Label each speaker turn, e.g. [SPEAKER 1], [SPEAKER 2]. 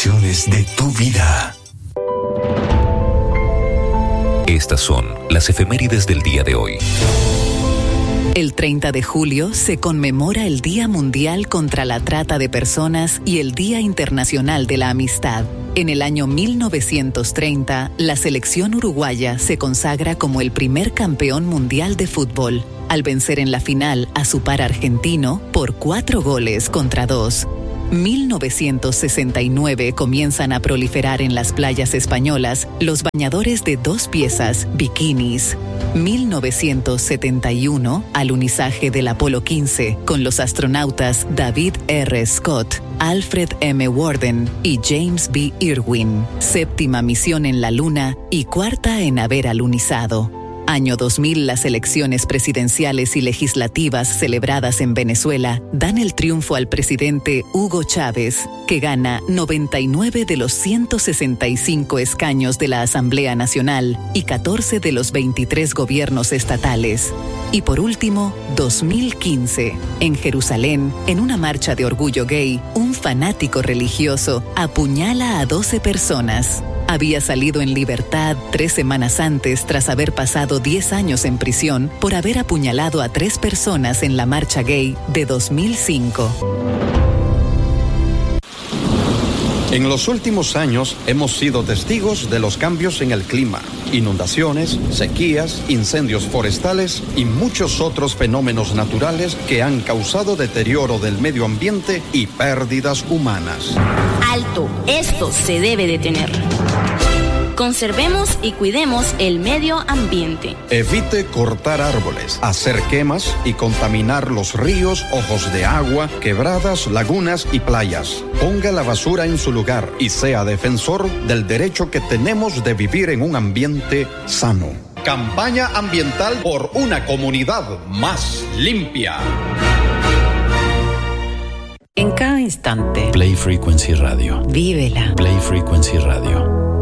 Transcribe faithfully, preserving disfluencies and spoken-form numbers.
[SPEAKER 1] decisiones de tu vida.
[SPEAKER 2] Estas son las efemérides del día de hoy.
[SPEAKER 3] El treinta de julio se conmemora el Día Mundial contra la Trata de Personas y el Día Internacional de la Amistad. En el año mil novecientos treinta, la selección uruguaya se consagra como el primer campeón mundial de fútbol, al vencer en la final a su par argentino por cuatro goles contra dos. mil novecientos sesenta y nueve comienzan a proliferar en las playas españolas los bañadores de dos piezas, bikinis. mil novecientos setenta y uno, alunizaje del Apolo quince, con los astronautas David R. Scott, Alfred M. Worden y James B. Irwin. Séptima misión en la Luna y cuarta en haber alunizado. Año dos mil, las elecciones presidenciales y legislativas celebradas en Venezuela dan el triunfo al presidente Hugo Chávez, que gana noventa y nueve de los ciento sesenta y cinco escaños de la Asamblea Nacional y catorce de los veintitrés gobiernos estatales. Y por último, dos mil quince, en Jerusalén, en una marcha de orgullo gay, un fanático religioso apuñala a doce personas. Había salido en libertad tres semanas antes tras haber pasado diez años en prisión por haber apuñalado a tres personas en la marcha gay de dos mil cinco.
[SPEAKER 4] En los últimos años hemos sido testigos de los cambios en el clima, inundaciones, sequías, incendios forestales y muchos otros fenómenos naturales que han causado deterioro del medio ambiente y pérdidas humanas.
[SPEAKER 5] Alto, esto se debe detener. Conservemos y cuidemos el medio ambiente.
[SPEAKER 4] Evite cortar árboles, hacer quemas y contaminar los ríos, ojos de agua, quebradas, lagunas y playas. Ponga la basura en su lugar y sea defensor del derecho que tenemos de vivir en un ambiente sano. Campaña ambiental por una comunidad más limpia.
[SPEAKER 6] En cada instante.
[SPEAKER 7] Play Frequency Radio.
[SPEAKER 6] Vívela.
[SPEAKER 7] Play Frequency Radio.